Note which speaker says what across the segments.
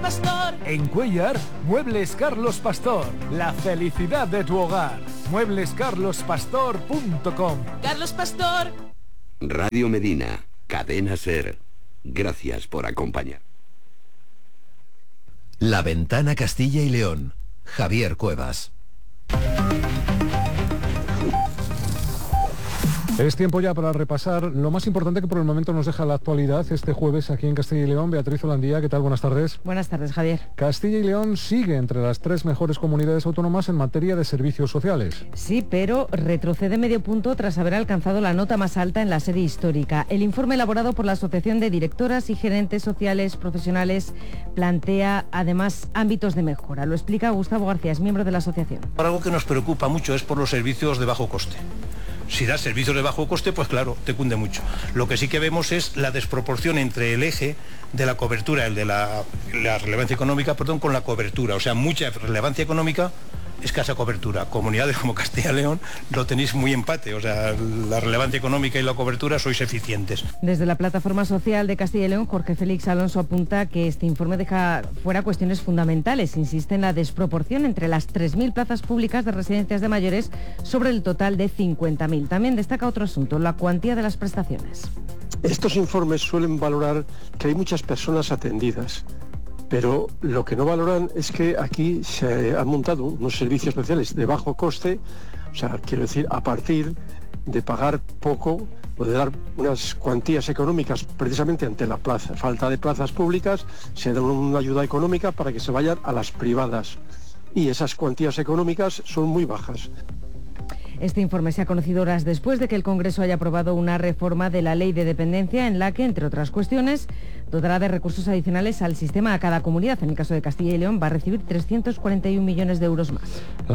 Speaker 1: Pastor.
Speaker 2: En Cuéllar, Muebles Carlos Pastor. La felicidad de tu hogar. mueblescarlospastor.com.
Speaker 1: Carlos Pastor.
Speaker 3: Radio Medina, Cadena SER. Gracias por acompañar.
Speaker 4: La Ventana Castilla y León. Javier Cuevas.
Speaker 5: Es tiempo ya para repasar lo más importante que por el momento nos deja la actualidad este jueves aquí en Castilla y León. Beatriz Holandía, ¿qué tal? Buenas tardes.
Speaker 6: Buenas tardes, Javier.
Speaker 5: Castilla y León sigue entre las 3 mejores comunidades autónomas en materia de servicios sociales.
Speaker 6: Sí, pero retrocede medio punto tras haber alcanzado la nota más alta en la serie histórica. El informe elaborado por la Asociación de Directoras y Gerentes Sociales Profesionales plantea además ámbitos de mejora. Lo explica Gustavo García, es miembro de la asociación.
Speaker 7: Algo que nos preocupa mucho es por los servicios de bajo coste. Si das servicios de bajo coste, pues claro, te cunde mucho. Lo que sí que vemos es la desproporción entre el eje de la cobertura, el de la relevancia económica, con la cobertura. O sea, mucha relevancia económica, escasa cobertura. Comunidades como Castilla y León lo tenéis muy empate, o sea, la relevancia económica y la cobertura sois eficientes.
Speaker 6: Desde la Plataforma Social de Castilla y León, Jorge Félix Alonso apunta que este informe deja fuera cuestiones fundamentales. Insiste en la desproporción entre las 3.000 plazas públicas de residencias de mayores sobre el total de 50.000. También destaca otro asunto, la cuantía de las prestaciones.
Speaker 8: Estos informes suelen valorar que hay muchas personas atendidas, pero lo que no valoran es que aquí se han montado unos servicios sociales de bajo coste, o sea, quiero decir, a partir de pagar poco o de dar unas cuantías económicas precisamente ante la falta de plazas públicas, se da una ayuda económica para que se vayan a las privadas. Y esas cuantías económicas son muy bajas.
Speaker 6: Este informe se ha conocido horas después de que el Congreso haya aprobado una reforma de la Ley de Dependencia en la que, entre otras cuestiones, dotará de recursos adicionales al sistema a cada comunidad. En el caso de Castilla y León va a recibir 341 millones de euros más.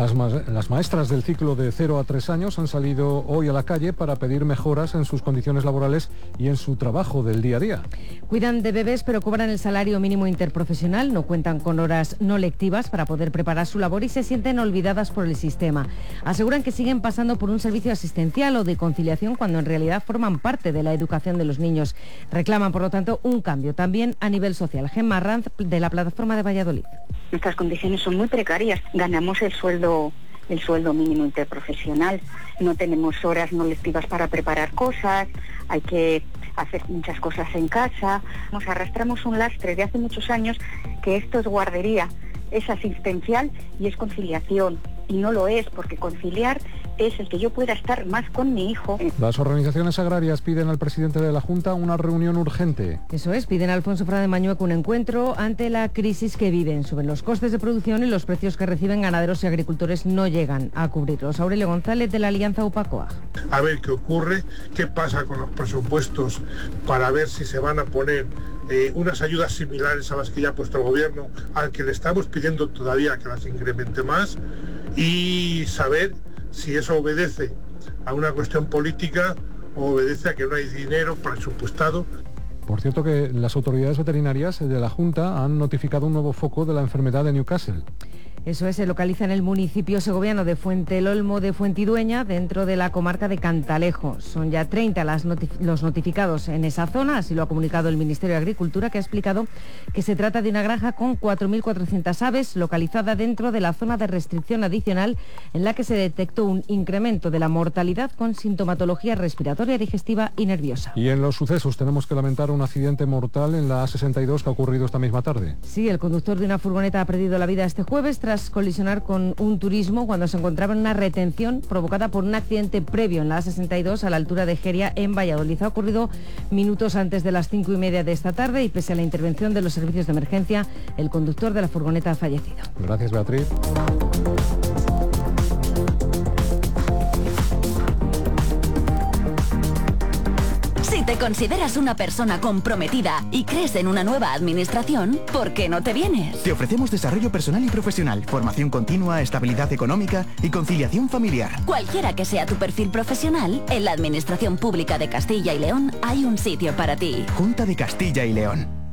Speaker 5: Las maestras del ciclo de 0 a 3 años han salido hoy a la calle para pedir mejoras en sus condiciones laborales y en su trabajo del día a día.
Speaker 6: Cuidan de bebés pero cobran el salario mínimo interprofesional, no cuentan con horas no lectivas para poder preparar su labor y se sienten olvidadas por el sistema. Aseguran que siguen pasando por un servicio asistencial o de conciliación cuando en realidad forman parte de la educación de los niños. Reclaman, por lo tanto, un cambio también a nivel social. Gemma Ranz, de la Plataforma de Valladolid.
Speaker 9: Nuestras condiciones son muy precarias. Ganamos el sueldo mínimo interprofesional. No tenemos horas no lectivas para preparar cosas. Hay que hacer muchas cosas en casa. Nos arrastramos un lastre de hace muchos años que esto es guardería, es asistencial y es conciliación. Y no lo es, porque conciliar es el que yo pueda estar más con mi hijo.
Speaker 5: Las organizaciones agrarias piden al presidente de la Junta una reunión urgente.
Speaker 6: Eso es, piden a Alfonso Frade Mañueco un encuentro ante la crisis que viven. Suben los costes de producción y los precios que reciben ganaderos y agricultores no llegan a cubrirlos. Aurelio González, de la Alianza UPA-COAG.
Speaker 10: A ver qué ocurre, qué pasa con los presupuestos para ver si se van a poner unas ayudas similares a las que ya ha puesto el gobierno, al que le estamos pidiendo todavía que las incremente más, y saber si eso obedece a una cuestión política o obedece a que no hay dinero presupuestado.
Speaker 5: Por cierto que las autoridades veterinarias de la Junta han notificado un nuevo foco de la enfermedad de Newcastle.
Speaker 6: Eso es, se localiza en el municipio segoviano de Fuente el Olmo de Fuentidueña, dentro de la comarca de Cantalejo. Son ya 30 los notificados en esa zona, así lo ha comunicado el Ministerio de Agricultura, que ha explicado que se trata de una granja con 4.400 aves, localizada dentro de la zona de restricción adicional, en la que se detectó un incremento de la mortalidad con sintomatología respiratoria, digestiva y nerviosa.
Speaker 5: Y en los sucesos tenemos que lamentar un accidente mortal en la A62 que ha ocurrido esta misma tarde.
Speaker 6: Sí, el conductor de una furgoneta ha perdido la vida este jueves tras colisionar con un turismo cuando se encontraba en una retención provocada por un accidente previo en la A62 a la altura de Jeria, en Valladolid. Ha ocurrido minutos antes de las 5:30 de esta tarde y pese a la intervención de los servicios de emergencia, el conductor de la furgoneta ha fallecido.
Speaker 5: Gracias, Beatriz.
Speaker 11: Si te consideras una persona comprometida y crees en una nueva administración, ¿por qué no te vienes?
Speaker 12: Te ofrecemos desarrollo personal y profesional, formación continua, estabilidad económica y conciliación familiar.
Speaker 11: Cualquiera que sea tu perfil profesional, en la Administración Pública de Castilla y León hay un sitio para ti.
Speaker 12: Junta de Castilla y León.